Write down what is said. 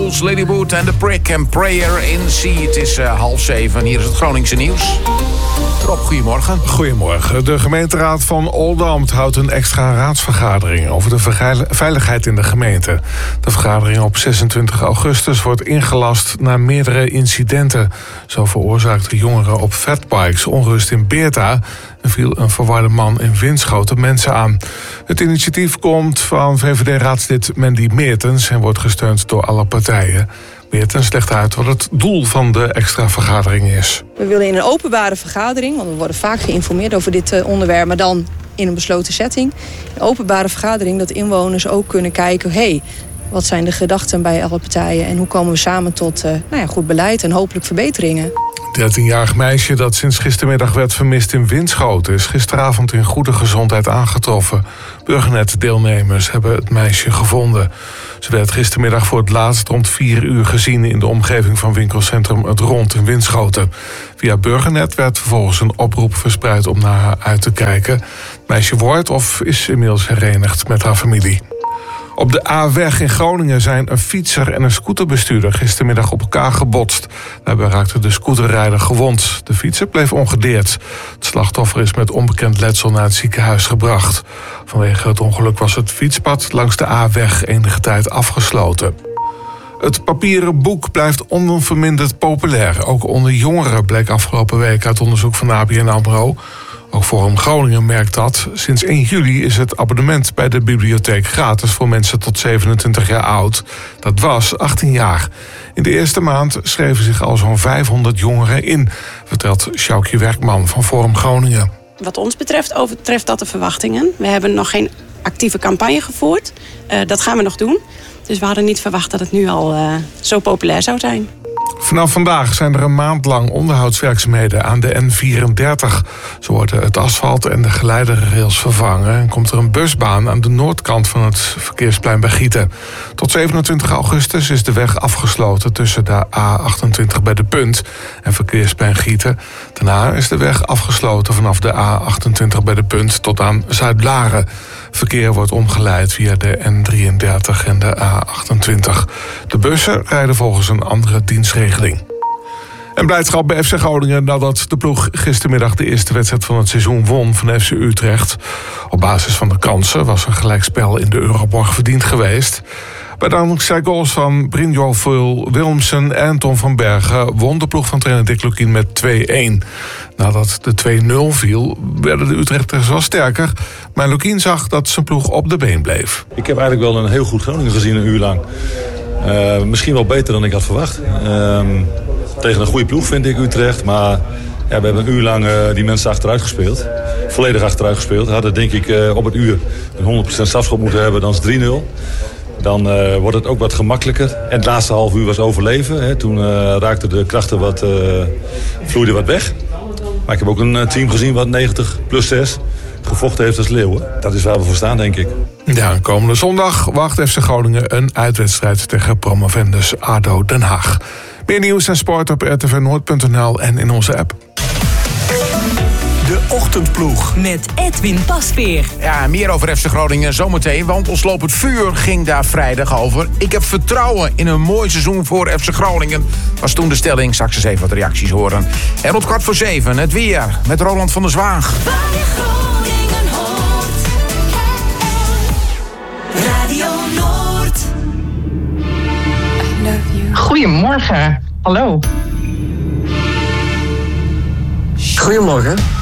Eagles, Lady Wood en The Prick and Prayer in Sea. Het is 6:30. Hier is het Groningse nieuws. Rob, goedemorgen. Goedemorgen. De gemeenteraad van Oldambt houdt een extra raadsvergadering over de veiligheid in de gemeente. De vergadering op 26 augustus wordt ingelast na meerdere incidenten. Zo veroorzaakten jongeren op fatbikes onrust in Beerta en viel een verwarde man in Winschoten mensen aan. Het initiatief komt van VVD-raadslid Mandy Meertens en wordt gesteund door alle partijen. Meertens legt uit wat het doel van de extra vergadering is. We willen in een openbare vergadering, want we worden vaak geïnformeerd over dit onderwerp, maar dan in een besloten setting. Een openbare vergadering dat inwoners ook kunnen kijken, wat zijn de gedachten bij alle partijen en hoe komen we samen tot goed beleid en hopelijk verbeteringen. Het 13-jarig meisje dat sinds gistermiddag werd vermist in Winschoten is gisteravond in goede gezondheid aangetroffen. Burgernet-deelnemers hebben het meisje gevonden. Ze werd gistermiddag voor het laatst rond 4 uur gezien in de omgeving van winkelcentrum Het Rond in Winschoten. Via Burgernet werd vervolgens een oproep verspreid om naar haar uit te kijken. Het meisje wordt of is inmiddels herenigd met haar familie. Op de A-weg in Groningen zijn een fietser en een scooterbestuurder gistermiddag op elkaar gebotst. Daarbij raakte de scooterrijder gewond. De fietser bleef ongedeerd. Het slachtoffer is met onbekend letsel naar het ziekenhuis gebracht. Vanwege het ongeluk was het fietspad langs de A-weg enige tijd afgesloten. Het papieren boek blijft onverminderd populair. Ook onder jongeren bleek afgelopen week uit onderzoek van ABN AMRO. Ook Forum Groningen merkt dat. Sinds 1 juli is het abonnement bij de bibliotheek gratis voor mensen tot 27 jaar oud. Dat was 18 jaar. In de eerste maand schreven zich al zo'n 500 jongeren in, vertelt Sjoukje Werkman van Forum Groningen. Wat ons betreft overtreft dat de verwachtingen. We hebben nog geen actieve campagne gevoerd. Dat gaan we nog doen. Dus we hadden niet verwacht dat het nu al zo populair zou zijn. Vanaf vandaag zijn er een maand lang onderhoudswerkzaamheden aan de N34. Zo worden het asfalt en de geleiderrails vervangen en komt er een busbaan aan de noordkant van het verkeersplein bij Gieten. Tot 27 augustus is de weg afgesloten tussen de A28 bij de Punt en verkeersplein Gieten. Daarna is de weg afgesloten vanaf de A28 bij de Punt tot aan Zuid-Laren. Verkeer wordt omgeleid via de N33 en de A28. De bussen rijden volgens een andere dienstregeling. En blijdschap bij FC Groningen nadat de ploeg gistermiddag de eerste wedstrijd van het seizoen won van FC Utrecht. Op basis van de kansen was een gelijkspel in de Euroborg verdiend geweest. Bij dankzij goals van Brynjolf Wilmsen en Tom van Bergen won de ploeg van trainer Dick Lukien met 2-1. Nadat de 2-0 viel, werden de Utrechters wel sterker. Maar Lukien zag dat zijn ploeg op de been bleef. Ik heb eigenlijk wel een heel goed Groningen gezien een uur lang. Misschien wel beter dan ik had verwacht. Tegen een goede ploeg vind ik Utrecht. Maar we hebben een uur lang die mensen achteruit gespeeld. Volledig achteruit gespeeld. We hadden denk ik op het uur een 100% strafschop moeten hebben. Dan is het 3-0. Dan wordt het ook wat gemakkelijker. En het laatste half uur was overleven. Hè. Toen raakten de krachten vloeiden wat weg. Maar ik heb ook een team gezien wat 90+6 gevochten heeft als leeuwen. Dat is waar we voor staan, denk ik. Ja, komende zondag wacht FC Groningen een uitwedstrijd tegen promovendus ADO Den Haag. Meer nieuws en sport op rtvnoord.nl en in onze app. De Ochtendploeg. Met Edwin Pasveer. Ja, meer over FC Groningen zometeen, want ons lopend vuur ging daar vrijdag over. Ik heb vertrouwen in een mooi seizoen voor FC Groningen. Was toen de stelling, straks eens even wat reacties horen. En rond 6:15 het weer met Roland van der Zwaag. Radio Noord. Goedemorgen. Hallo. Goedemorgen.